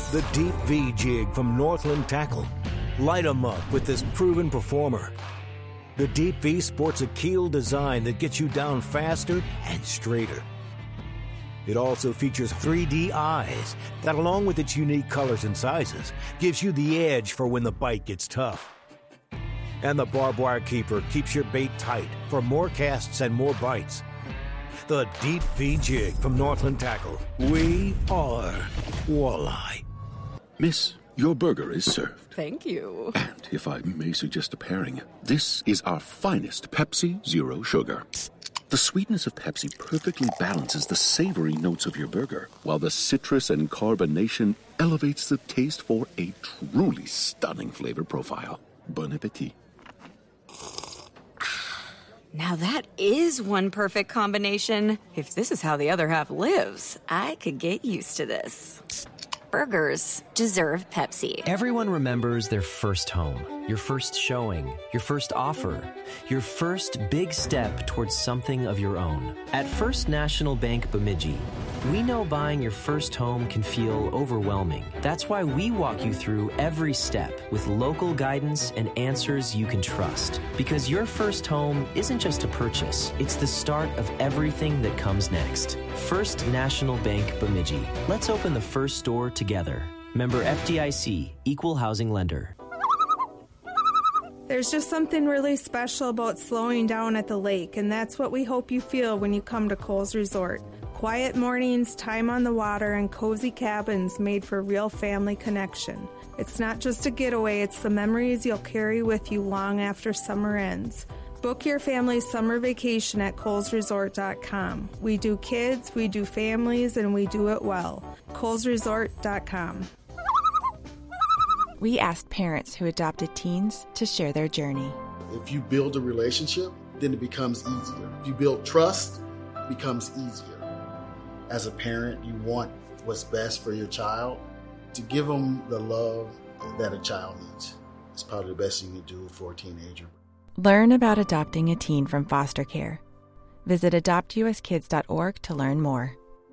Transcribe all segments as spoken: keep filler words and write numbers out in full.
The Deep V Jig from Northland Tackle. Light 'em up with this proven performer. The Deep V sports a keel design that gets you down faster and straighter. It also features three D eyes that, along with its unique colors and sizes, gives you the edge for when the bite gets tough. And the barbed wire keeper keeps your bait tight for more casts and more bites. The Deep V Jig from Northland Tackle. We are walleye. Miss, your burger is served. Thank you. And if I may suggest a pairing, this is our finest Pepsi Zero Sugar. The sweetness of Pepsi perfectly balances the savory notes of your burger, while the citrus and carbonation elevates the taste for a truly stunning flavor profile. Bon appetit. Now that is one perfect combination. If this is how the other half lives, I could get used to this. Burgers deserve Pepsi. Everyone remembers their first home, your first showing, your first offer, your first big step towards something of your own. At First National Bank Bemidji, we know buying your first home can feel overwhelming. That's why we walk you through every step with local guidance and answers you can trust. Because your first home isn't just a purchase, it's the start of everything that comes next. First National Bank Bemidji. Let's open the first door together. Member F D I C, Equal Housing Lender. There's just something really special about slowing down at the lake, and that's what we hope you feel when you come to Coles Resort. Quiet mornings, time on the water, and cozy cabins made for real family connection. It's not just a getaway, it's the memories you'll carry with you long after summer ends. Book your family's summer vacation at coles resort dot com. We do kids, we do families, and we do it well. coles resort dot com. We asked parents who adopted teens to share their journey. If you build a relationship, then it becomes easier. If you build trust, it becomes easier. As a parent, you want what's best for your child. To give them the love that a child needs. It's probably the best you can do for a teenager. Learn about adopting a teen from foster care. Visit adopt u s kids dot org to learn more.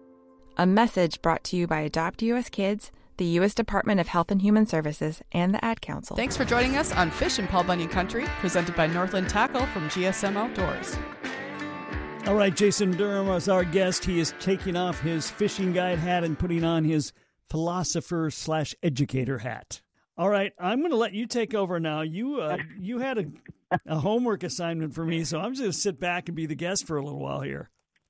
A message brought to you by Adopt U S Kids, the U S Department of Health and Human Services, and the Ad Council. Thanks for joining us on Fish in Paul Bunyan Country, presented by Northland Tackle from G S M Outdoors. All right, Jason Durham is our guest. He is taking off his fishing guide hat and putting on his philosopher slash educator hat. All right, I'm going to let you take over now. You uh, you had a, a homework assignment for me, so I'm just going to sit back and be the guest for a little while here.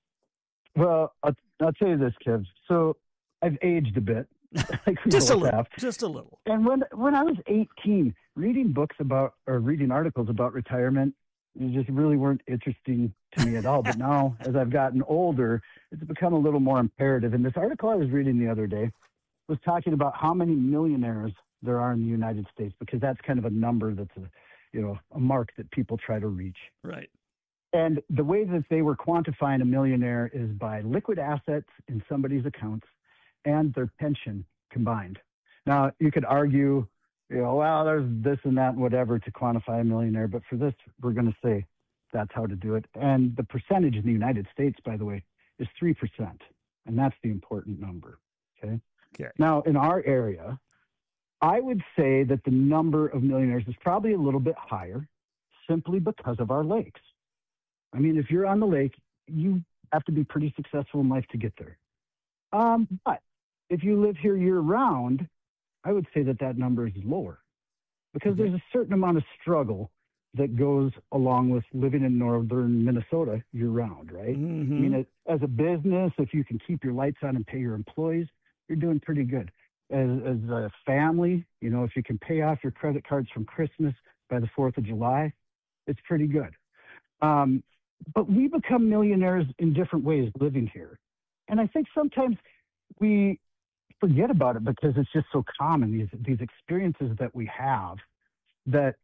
Well, I'll, I'll tell you this, Kev. So I've aged a bit. Like just a little. Have. Just a little. And when when I was eighteen, reading books about or reading articles about retirement, it just really weren't interesting to me at all. But now, as I've gotten older, it's become a little more imperative. And this article I was reading the other day was talking about how many millionaires there are in the United States, because that's kind of a number that's a, you know, a mark that people try to reach. Right. And the way that they were quantifying a millionaire is by liquid assets in somebody's accounts and their pension combined. Now, you could argue, you know, well, there's this and that and whatever to quantify a millionaire, but for this, we're going to say that's how to do it. And the percentage in the United States, by the way, is three percent. And that's the important number. Okay. Okay. Now, in our area, I would say that the number of millionaires is probably a little bit higher simply because of our lakes. I mean, if you're on the lake, you have to be pretty successful in life to get there. Um, but if you live here year round, I would say that that number is lower because mm-hmm. there's a certain amount of struggle that goes along with living in northern Minnesota year round, right? Mm-hmm. I mean, it, as a business, if you can keep your lights on and pay your employees, you're doing pretty good. As, as a family, you know, if you can pay off your credit cards from Christmas by the fourth of July, it's pretty good. Um, but we become millionaires in different ways living here. And I think sometimes we forget about it because it's just so common, these, these experiences that we have that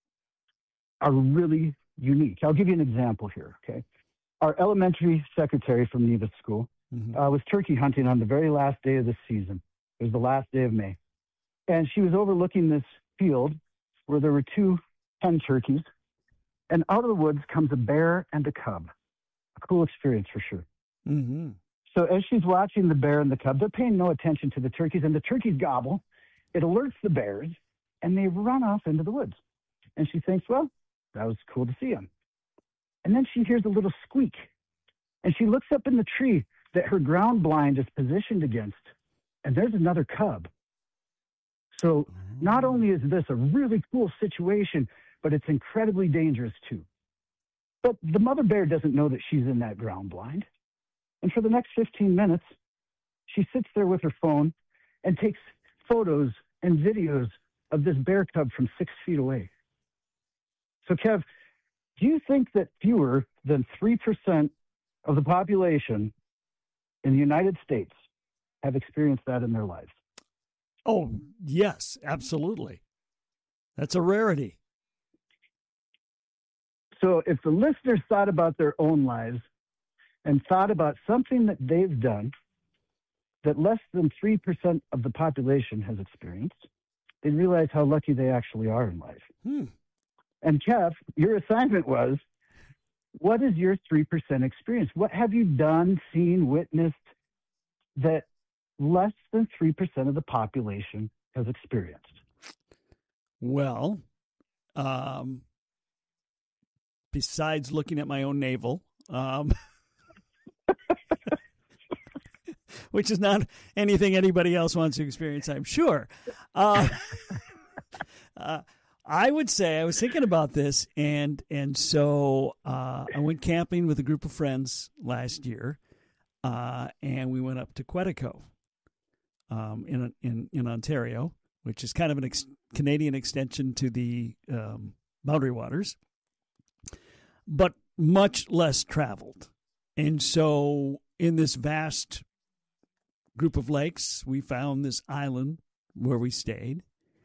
are really unique. I'll give you an example here, okay? Our elementary secretary from Nevis School mm-hmm. uh, was turkey hunting on the very last day of the season. It was the last day of May. And she was overlooking this field where there were two hen turkeys. And out of the woods comes a bear and a cub. A cool experience for sure. Mm-hmm. So as she's watching the bear and the cub, they're paying no attention to the turkeys, and the turkeys gobble. It alerts the bears, and they run off into the woods. And she thinks, well, that was cool to see them. And then she hears a little squeak, and she looks up in the tree that her ground blind is positioned against, and there's another cub. So not only is this a really cool situation, but it's incredibly dangerous too. But the mother bear doesn't know that she's in that ground blind. And for the next fifteen minutes, she sits there with her phone and takes photos and videos of this bear cub from six feet away. So, Kev, do you think that fewer than three percent of the population in the United States have experienced that in their lives? Oh, yes, absolutely. That's a rarity. So if the listeners thought about their own lives and thought about something that they've done that less than three percent of the population has experienced, they'd realize how lucky they actually are in life. Hmm. And Kev, your assignment was, what is your three percent experience? What have you done, seen, witnessed that less than three percent of the population has experienced? Well, um, besides looking at my own navel, um, which is not anything anybody else wants to experience, I'm sure. Uh, uh, I would say I was thinking about this, and and so uh, I went camping with a group of friends last year, uh, and we went up to Quetico um, in in in Ontario, which is kind of an ex- Canadian extension to the um, Boundary Waters, but much less traveled. And so in this vast group of lakes, we found this island where we stayed,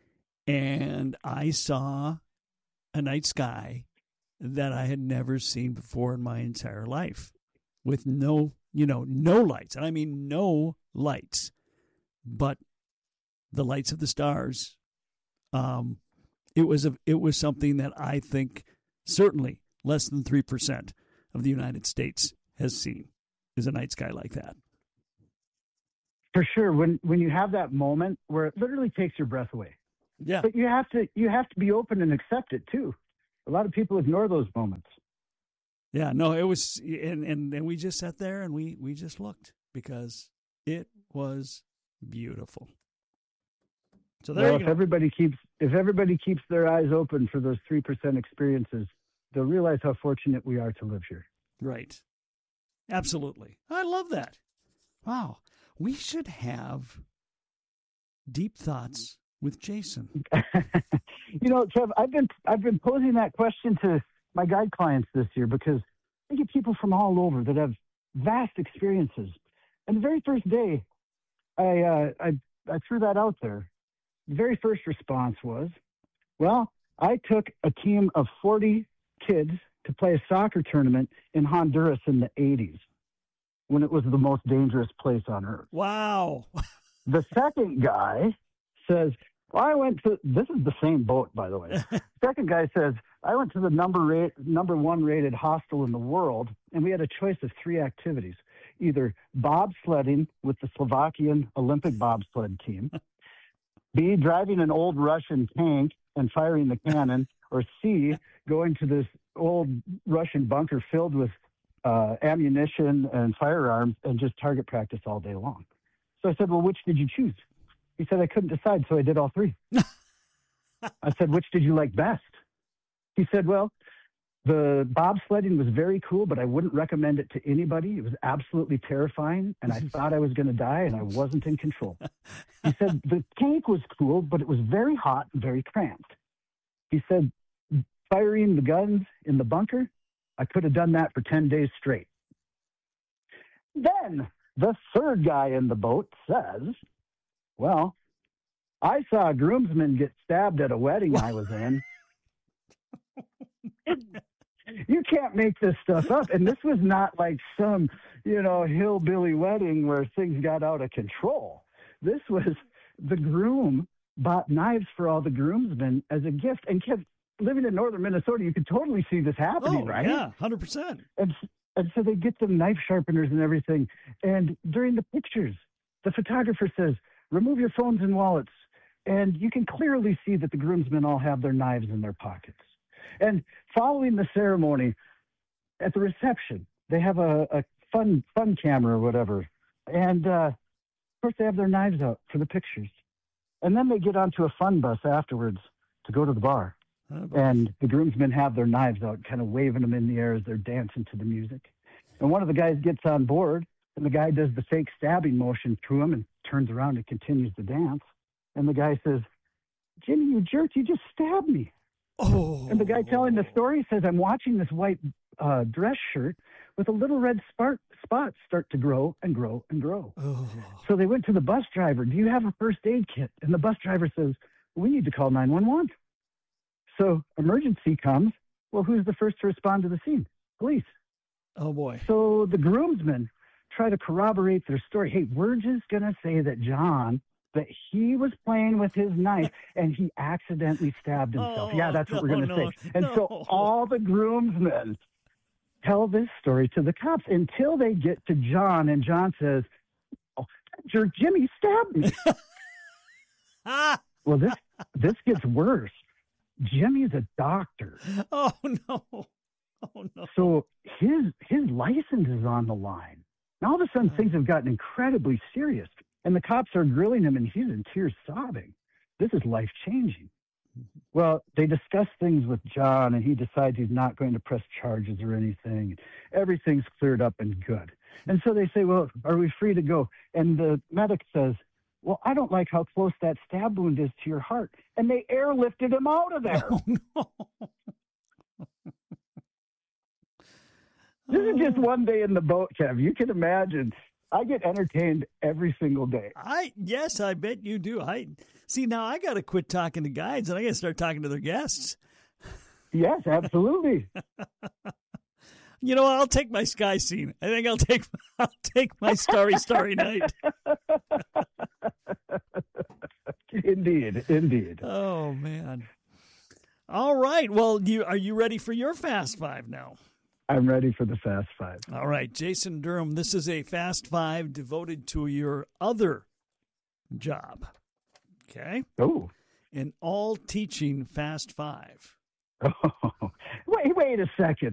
and I saw a night sky that I had never seen before in my entire life, with no, you know, no lights. And I mean no lights, but the lights of the stars. Um, it was a, it was something that I think certainly less than three percent of the United States has seen, is a night sky like that. For sure. When when you have that moment where it literally takes your breath away. Yeah. But you have to you have to be open and accept it too. A lot of people ignore those moments. Yeah, no, it was, and, and, and we just sat there and we, we just looked because it was beautiful. So there well, you if go. everybody keeps if everybody keeps their eyes open for those three percent experiences, they'll realize how fortunate we are to live here. Right. Absolutely. I love that. Wow. We should have Deep Thoughts with Jason. You know, Kev, I've been I've been posing that question to my guide clients this year because I get people from all over that have vast experiences. And the very first day, I uh, I I threw that out there. The very first response was, well, I took a team of forty kids to play a soccer tournament in Honduras in the eighties when it was the most dangerous place on earth. Wow. The second guy says, well, I went to, this is the same boat, by the way. Second guy says, I went to the number rate, number one rated hostel in the world, and we had a choice of three activities. Either bobsledding with the Slovakian Olympic bobsled team, B, driving an old Russian tank and firing the cannon, or C, going to this old Russian bunker filled with uh, ammunition and firearms and just target practice all day long. So I said, well, which did you choose? He said, I couldn't decide, so I did all three. I said, which did you like best? He said, well, the bobsledding was very cool, but I wouldn't recommend it to anybody. It was absolutely terrifying, and I thought I was going to die, and I wasn't in control. He said, the tank was cool, but it was very hot and very cramped. He said, firing the guns in the bunker, I could have done that for ten days straight. Then the third guy in the boat says, well, I saw a groomsman get stabbed at a wedding I was in. You can't make this stuff up. And this was not like some, you know, hillbilly wedding where things got out of control. This was the groom bought knives for all the groomsmen as a gift. And kept living in northern Minnesota, you could totally see this happening, oh, right? Yeah, one hundred percent. And And so they get them knife sharpeners and everything. And during the pictures, the photographer says, remove your phones and wallets. And you can clearly see that the groomsmen all have their knives in their pockets. And following the ceremony, at the reception, they have a, a fun fun camera or whatever. And, uh, of course, they have their knives out for the pictures. And then they get onto a fun bus afterwards to go to the bar. Oh, and the groomsmen have their knives out, kind of waving them in the air as they're dancing to the music. And one of the guys gets on board, and the guy does the fake stabbing motion to him and turns around and continues to dance. And the guy says, Jimmy, you jerk, you just stabbed me. Oh. And the guy telling the story says, I'm watching this white uh, dress shirt with a little red spot, spot start to grow and grow and grow. Oh. So they went to the bus driver. Do you have a first aid kit? And the bus driver says, we need to call nine one one. So emergency comes. Well, who's the first to respond to the scene? Police. Oh, boy. So the groomsmen try to corroborate their story. Hey, we're just going to say that John, that he was playing with his knife and he accidentally stabbed himself. Oh, yeah, that's no, what we're going to no, say. And no. so all the groomsmen tell this story to the cops until they get to John, and John says, oh, jerk Jimmy stabbed me. Well, this this gets worse. Jimmy's a doctor. Oh, no. Oh, no. So his his license is on the line. And all of a sudden, things have gotten incredibly serious. And the cops are grilling him, and he's in tears sobbing. This is life-changing. Well, they discuss things with John, and he decides he's not going to press charges or anything. Everything's cleared up and good. And so they say, well, are we free to go? And the medic says, well, I don't like how close that stab wound is to your heart. And they airlifted him out of there. Oh, no. This is just one day in the boat, Kev. You can imagine. I get entertained every single day. I yes, I bet you do. I see now. I got to quit talking to guides, and I got to start talking to their guests. Yes, absolutely. You know, I'll take my sky scene. I think I'll take I'll take my Starry Starry Night. Indeed, indeed. Oh man! All right. Well, you are you ready for your Fast Five now? I'm ready for the Fast Five. All right, Jason Durham, this is a Fast Five devoted to your other job. Okay? Oh. An all-teaching Fast Five. Oh. Wait, wait a second.